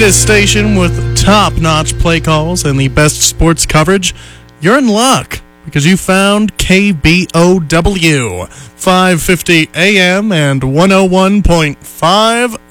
this station with top-notch play calls and the best sports coverage, you're in luck because you found KBOW 550 AM and 101.5